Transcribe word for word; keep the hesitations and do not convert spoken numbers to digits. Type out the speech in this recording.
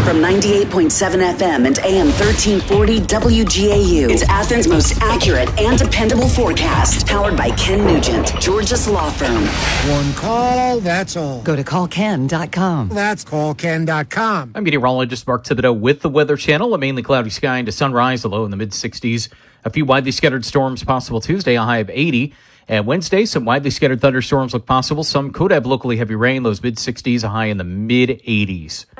From ninety-eight point seven F M and A M thirteen forty W G A U. It's Athens' most accurate and dependable forecast. Powered by Ken Nugent, Georgia's law firm. One call, that's all. Go to call ken dot com. That's call ken dot com. I'm meteorologist Mark Thibodeau with the Weather Channel. A mainly cloudy sky into sunrise, a low in the mid-sixties. A few widely scattered storms possible Tuesday, a high of eighty. And Wednesday, some widely scattered thunderstorms look possible. Some could have locally heavy rain, lows mid-sixties, a high in the mid-eighties.